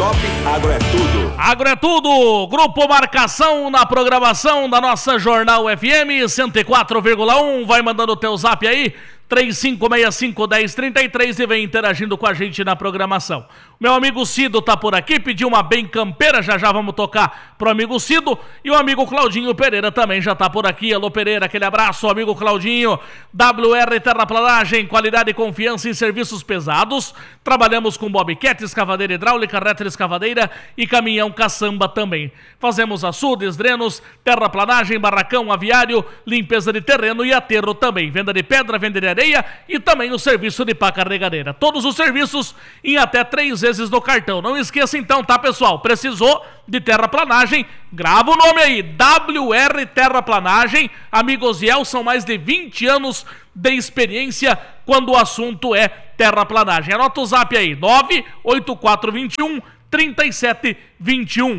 Top Agro é Tudo. Agro é Tudo, Grupo Marcação na programação da nossa Jornal FM 104,1. Vai mandando o teu zap aí, 3565-1033 e vem interagindo com a gente na programação. Meu amigo Cido tá por aqui, pediu uma bem campeira, já vamos tocar pro amigo Cido. E o amigo Claudinho Pereira também já tá por aqui. Alô Pereira, aquele abraço, amigo Claudinho. WR Terraplanagem, qualidade e confiança em serviços pesados. Trabalhamos com bobcat, escavadeira hidráulica, rétila escavadeira e caminhão caçamba também. Fazemos açudes, drenos, terraplanagem, barracão, aviário, limpeza de terreno e aterro também. Venda de pedra, venda de areia e também o serviço de pá carregadeira. Todos os serviços em até 3 vezes no cartão. Não esqueça então, tá, pessoal? Precisou de terraplanagem? Grava o nome aí, WR Terraplanagem. Amigos Ziel, são mais de 20 anos de experiência quando o assunto é terraplanagem. Anota o zap aí, 98421-3721,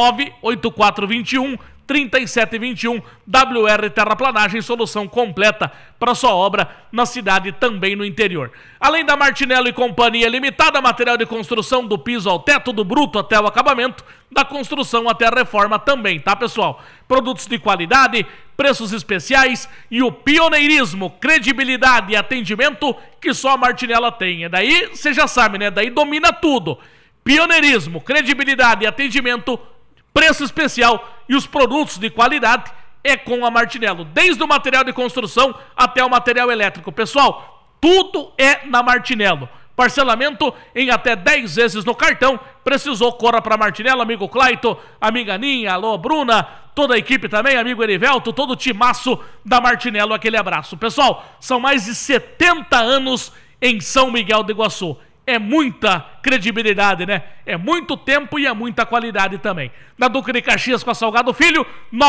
98421-3721, WR Terraplanagem, solução completa para sua obra na cidade e também no interior. Além da Martinello e Companhia Limitada, material de construção do piso ao teto, do bruto até o acabamento, da construção até a reforma também, tá, pessoal? Produtos de qualidade, preços especiais e o pioneirismo, credibilidade e atendimento que só a Martinello tem. E daí, você já sabe, né? Daí domina tudo. Pioneirismo, credibilidade e atendimento, preço especial e os produtos de qualidade é com a Martinello, desde o material de construção até o material elétrico. Pessoal, tudo é na Martinello. Parcelamento em até 10 vezes no cartão. Precisou, corra para Martinello, amigo Claito, amiga Aninha, alô Bruna, toda a equipe também, amigo Erivelto, todo o timaço da Martinello, aquele abraço. Pessoal, são mais de 70 anos em São Miguel do Iguaçu. É muita credibilidade, né? É muito tempo e é muita qualidade também. Na Duque de Caxias com a Salgado Filho,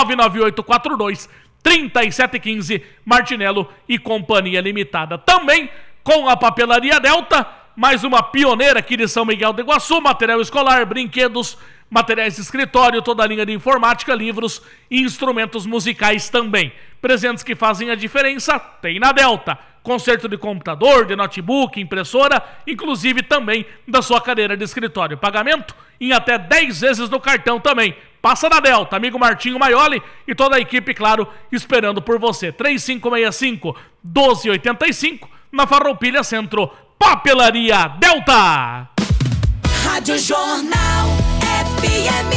99842-3715, Martinello e Companhia Limitada. Também com a Papelaria Delta, mais uma pioneira aqui de São Miguel do Iguaçu, material escolar, brinquedos, materiais de escritório, toda a linha de informática, livros e instrumentos musicais também. Presentes que fazem a diferença, tem na Delta. Conserto de computador, de notebook, impressora, inclusive também da sua cadeira de escritório. Pagamento em até 10 vezes no cartão também. Passa na Delta, amigo Martinho Maioli e toda a equipe, claro, esperando por você. 3565-1285, na Farroupilha Centro. Papelaria Delta. Rádio Jornal FM.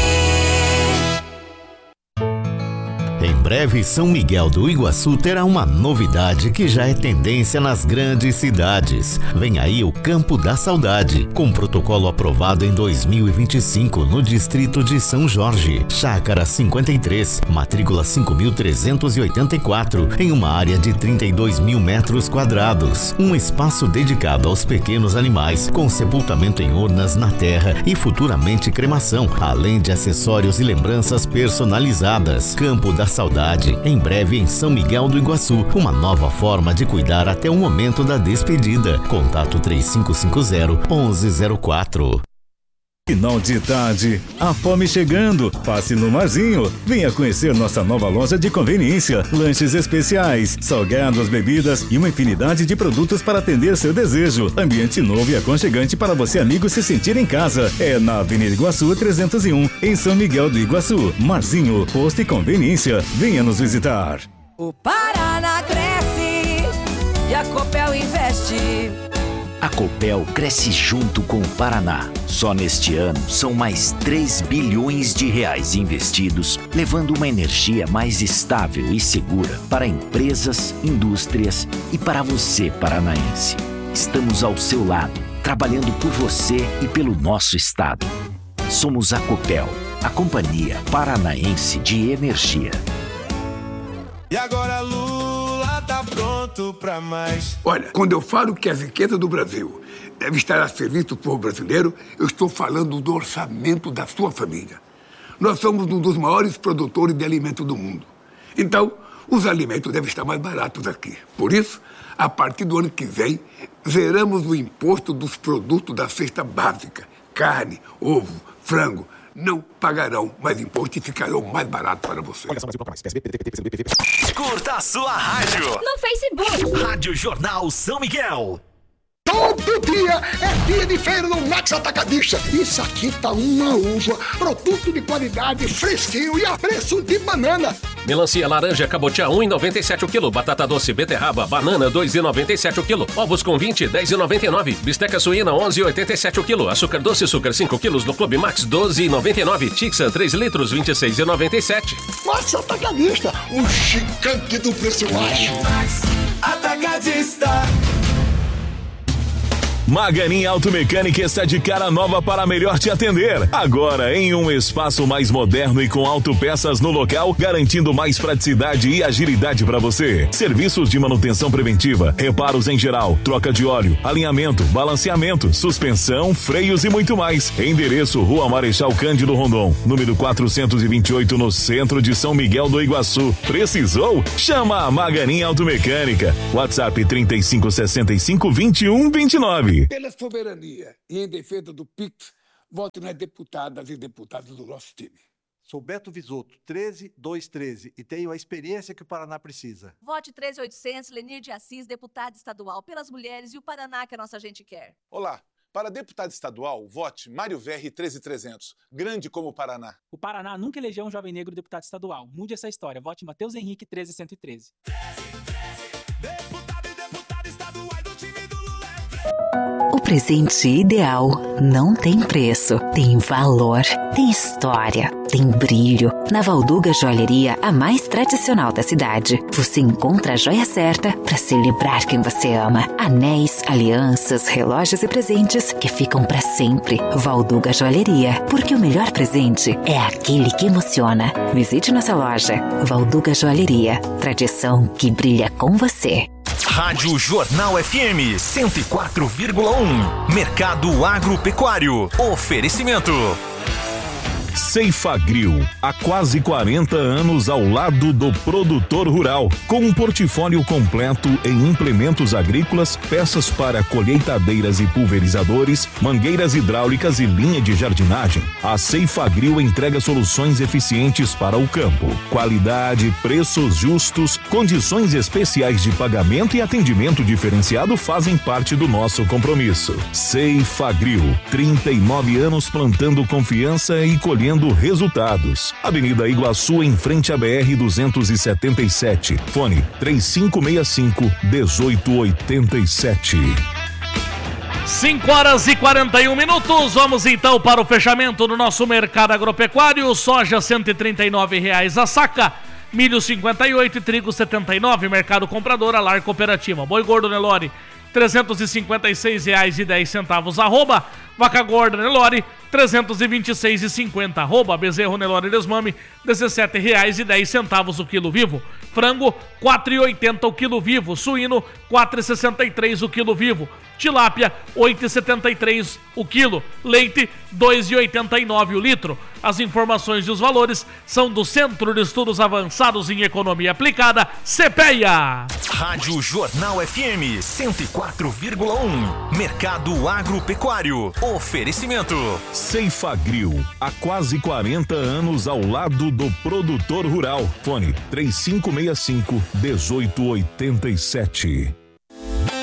Em breve, São Miguel do Iguaçu terá uma novidade que já é tendência nas grandes cidades. Vem aí o Campo da Saudade, com protocolo aprovado em 2025 no distrito de São Jorge. Chácara 53, matrícula 5.384, em uma área de 32 mil metros quadrados. Um espaço dedicado aos pequenos animais, com sepultamento em urnas na terra e futuramente cremação, além de acessórios e lembranças personalizadas. Campo da Saudade, em breve em São Miguel do Iguaçu, uma nova forma de cuidar até o momento da despedida. Contato 3550-1104. Final de tarde, a fome chegando, passe no Marzinho, venha conhecer nossa nova loja de conveniência, lanches especiais, salgados, bebidas e uma infinidade de produtos para atender seu desejo. Ambiente novo e aconchegante para você, amigo, se sentir em casa. É na Avenida Iguaçu 301, em São Miguel do Iguaçu. Marzinho, posto e conveniência, venha nos visitar. O Paraná cresce e a Copel investe. A Copel cresce junto com o Paraná. Só neste ano são mais 3 bilhões de reais investidos, levando uma energia mais estável e segura para empresas, indústrias e para você, paranaense. Estamos ao seu lado, trabalhando por você e pelo nosso estado. Somos a Copel, a Companhia Paranaense de Energia. E agora Lula tá pronto pra mais. Olha, quando eu falo que as riquezas do Brasil devem estar a serviço do povo brasileiro, eu estou falando do orçamento da sua família. Nós somos um dos maiores produtores de alimentos do mundo. Então, os alimentos devem estar mais baratos aqui. Por isso, a partir do ano que vem, zeramos o imposto dos produtos da cesta básica. Carne, ovo, frango. Não pagarão mais imposto e ficarão mais barato para você. Curta a sua rádio No Facebook. Rádio Jornal São Miguel. Todo todo dia é dia de feira no Max Atacadista. Isso aqui tá uma uva, produto de qualidade, fresquinho e a preço de banana. Melancia laranja cabotiá 1,97 o quilo. Batata doce beterraba banana 2,97 o quilo. Ovos com 20, 10,99. Bisteca suína 11,87 o quilo. Açúcar doce açúcar 5 quilos no Clube Max 12,99. Tixan 3 litros 26,97. Max Atacadista, o gigante do preço baixo. Max Atacadista. Maganin Automecânica está de cara nova para melhor te atender. Agora em um espaço mais moderno e com autopeças no local, garantindo mais praticidade e agilidade para você. Serviços de manutenção preventiva, reparos em geral, troca de óleo, alinhamento, balanceamento, suspensão, freios e muito mais. Endereço: Rua Marechal Cândido Rondon, número 428, no centro de São Miguel do Iguaçu. Precisou? Chama a Maganin Automecânica. WhatsApp 3565-2129. Pela soberania e em defesa do PIX, vote nas deputadas e deputados do nosso time. Sou Beto Visoto, 13213, e tenho a experiência que o Paraná precisa. Vote 13800, Lenir de Assis, deputada estadual, pelas mulheres e o Paraná que a nossa gente quer. Olá, para deputado estadual, vote Mário Verri 13300, grande como o Paraná. O Paraná nunca elegeu um jovem negro deputado estadual. Mude essa história, vote Matheus Henrique 13113. O presente ideal não tem preço, tem valor, tem história, tem brilho. Na Valduga Joalheria, a mais tradicional da cidade, você encontra a joia certa para celebrar quem você ama. Anéis, alianças, relógios e presentes que ficam para sempre. Valduga Joalheria, porque o melhor presente é aquele que emociona. Visite nossa loja. Valduga Joalheria, tradição que brilha com você. Rádio Jornal FM 104,1. Mercado Agropecuário. Oferecimento. Ceifagril, há quase 40 anos ao lado do produtor rural, com um portfólio completo em implementos agrícolas, peças para colheitadeiras e pulverizadores, mangueiras hidráulicas e linha de jardinagem. A Ceifagril entrega soluções eficientes para o campo. Qualidade, preços justos, condições especiais de pagamento e atendimento diferenciado fazem parte do nosso compromisso. Ceifagril, 39 anos plantando confiança e colhendo resultados. Avenida Iguaçu, em frente à BR-277. Fone 3565-1887. 5 horas e 41 minutos. Vamos então para o fechamento do nosso mercado agropecuário. Soja R$ 139,00 a saca. Milho 58 e trigo 79. Mercado comprador, Alar Cooperativa. Boi gordo Nelore R$ 356,10. Arroba vaca gorda Nelore R$ 326,50. Bezerro Nelore Desmame R$ 17,10 o quilo vivo. Frango R$ 4,80 o quilo vivo. Suíno R$ 4,63 o quilo vivo. Tilápia R$ 8,73 o quilo. Leite R$ 2,89 o litro. As informações e os valores são do Centro de Estudos Avançados em Economia Aplicada, CPEA. Rádio Jornal FM 104,1. Mercado Agropecuário. Oferecimento. Ceifagril, há quase 40 anos ao lado do produtor rural. Fone 3565-1887.